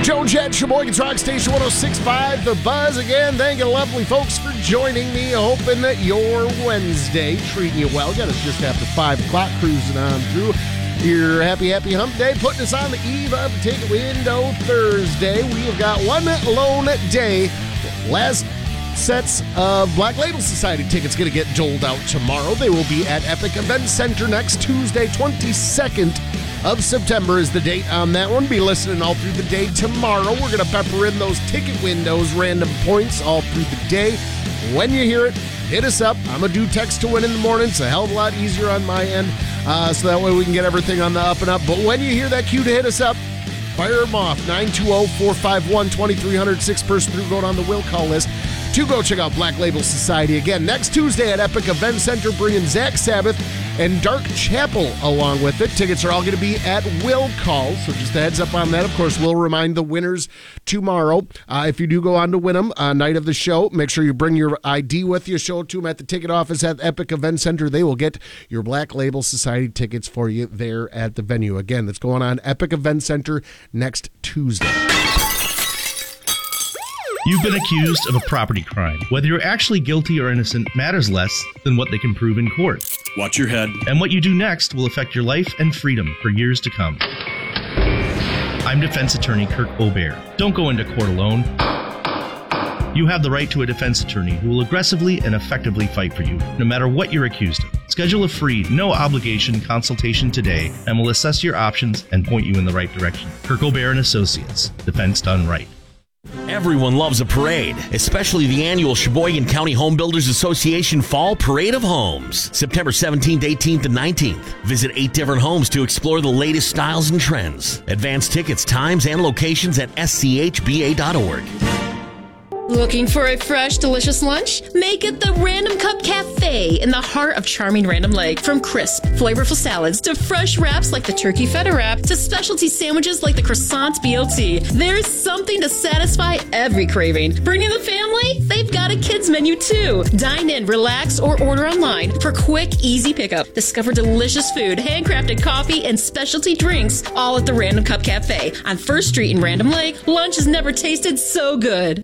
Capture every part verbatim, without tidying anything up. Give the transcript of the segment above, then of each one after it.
Joe Jet, Sheboygan's Rock Station one oh six point five, The Buzz. Again, thank you, lovely folks, for joining me. Hoping that your Wednesday treating you well. Got us just after five o'clock, cruising on through your happy, happy hump day, putting us on the eve of Ticket Window Thursday. We have got one lone day. Last sets of Black Label Society tickets going to get doled out tomorrow. They will be at Epic Event Center next Tuesday, twenty-second of September is the date on that one. Be listening all through the day tomorrow. We're going to pepper in those ticket windows, random points all through the day. When you hear it, hit us up. I'm going to do text to win in the morning. It's a hell of a lot easier on my end, uh, so that way we can get everything on the up and up. But when you hear that cue to hit us up, fire them off. nine two zero, four five one, two three zero zero, six person through vote on the will call list to go check out Black Label Society again next Tuesday at Epic Event Center, bringing Zach Sabbath and Dark Chapel along with it. Tickets are all going to be at will call, so just a heads up on that. Of course, we'll remind the winners tomorrow. Uh, if you do go on to win them, uh, night of the show, make sure you bring your I D with you. Show it to them at the ticket office at Epic Event Center. They will get your Black Label Society tickets for you there at the venue. Again, that's going on Epic Event Center next Tuesday. You've been accused of a property crime. Whether you're actually guilty or innocent matters less than what they can prove in court. Watch your head. And what you do next will affect your life and freedom for years to come. I'm defense attorney Kirk Aubert. Don't go into court alone. You have the right to a defense attorney who will aggressively and effectively fight for you, no matter what you're accused of. Schedule a free, no-obligation consultation today, and we'll assess your options and point you in the right direction. Kirk Aubert and Associates. Defense done right. Everyone loves a parade, especially the annual Sheboygan County Home Builders Association Fall Parade of Homes, September seventeenth, eighteenth, and nineteenth. Visit eight different homes to explore the latest styles and trends. Advance tickets, times, and locations at S C H B A dot org. Looking for a fresh, delicious lunch? Make it the Random Cup Cafe in the heart of charming Random Lake. From crisp, flavorful salads to fresh wraps like the turkey feta wrap to specialty sandwiches like the croissant B L T, there's something to satisfy every craving. Bring in the family? They've got a kids menu too. Dine in, relax, or order online for quick, easy pickup. Discover delicious food, handcrafted coffee, and specialty drinks all at the Random Cup Cafe on First Street in Random Lake. Lunch has never tasted so good.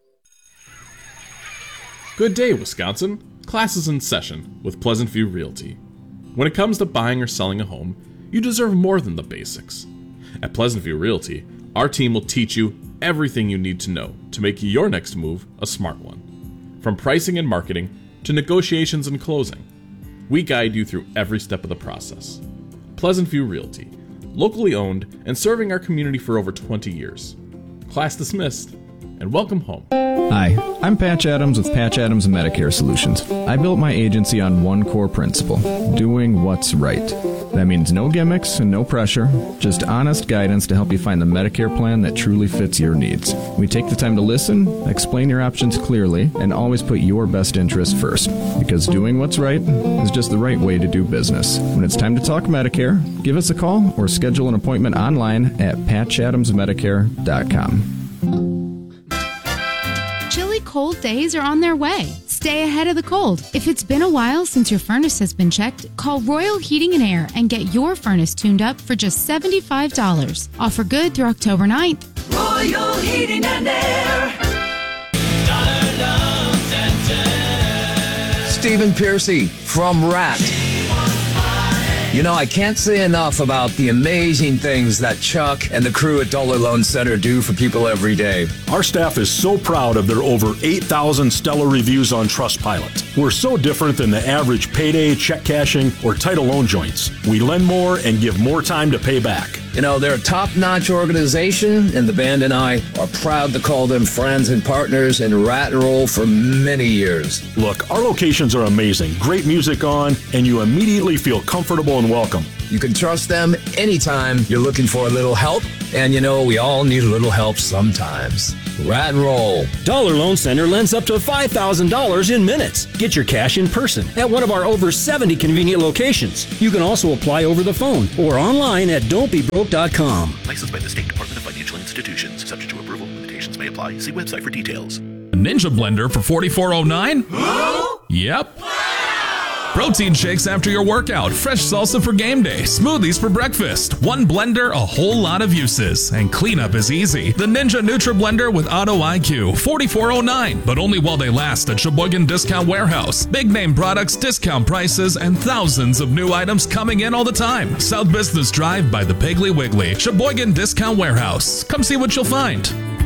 Good day, Wisconsin. Class is in session with Pleasant View Realty. When it comes to buying or selling a home, you deserve more than the basics. At Pleasant View Realty, our team will teach you everything you need to know to make your next move a smart one. From pricing and marketing to negotiations and closing, we guide you through every step of the process. Pleasant View Realty, locally owned and serving our community for over twenty years. Class dismissed, and welcome home. Hi, I'm Patch Adams with Patch Adams Medicare Solutions. I built my agency on one core principle, doing what's right. That means no gimmicks and no pressure, just honest guidance to help you find the Medicare plan that truly fits your needs. We take the time to listen, explain your options clearly, and always put your best interest first. Because doing what's right is just the right way to do business. When it's time to talk Medicare, give us a call or schedule an appointment online at patch adams medicare dot com. Chilly cold days are on their way. Stay ahead of the cold. If it's been a while since your furnace has been checked, call Royal Heating and Air and get your furnace tuned up for just seventy-five dollars. Offer good through October ninth. Royal Heating and Air. Dollar Loan Center. Stephen Piercy from Rat. You know, I can't say enough about the amazing things that Chuck and the crew at Dollar Loan Center do for people every day. Our staff is so proud of their over eight thousand stellar reviews on Trustpilot. We're so different than the average payday, check cashing, or title loan joints. We lend more and give more time to pay back. You know, they're a top-notch organization, and the band and I are proud to call them friends and partners in Rat and Roll for many years. Look, our locations are amazing. Great music on, and you immediately feel comfortable and welcome. You can trust them anytime you're looking for a little help, and you know, we all need a little help sometimes. Rat and Roll. Dollar Loan Center lends up to five thousand dollars in minutes. Get your cash in person at one of our over seventy convenient locations. You can also apply over the phone or online at don't be broke dot com. Licensed by the State Department of Financial Institutions. Subject to approval. Limitations may apply. See website for details. A Ninja blender for forty-four oh nine? Yep. Protein shakes after your workout, fresh salsa for game day, smoothies for breakfast. One blender, a whole lot of uses. And cleanup is easy. The Ninja Nutra Blender with Auto I Q, forty-four oh nine, but only while they last at Sheboygan Discount Warehouse. Big name products, discount prices, and thousands of new items coming in all the time. South Business Drive by the Piggly Wiggly. Sheboygan Discount Warehouse. Come see what you'll find.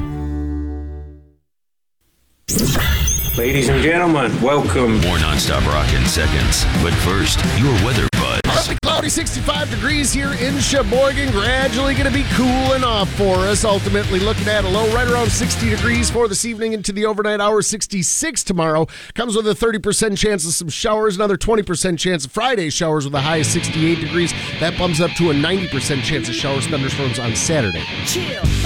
Ladies and gentlemen, welcome. More nonstop rock in seconds. But first, your weather buzz. Partly cloudy, sixty-five degrees here in Sheboygan. Gradually going to be cooling off for us. Ultimately looking at a low right around sixty degrees for this evening into the overnight hours. sixty-six tomorrow. Comes with a thirty percent chance of some showers. Another twenty percent chance of Friday showers with a high of sixty-eight degrees. That bumps up to a ninety percent chance of showers, thunderstorms on Saturday. Chill.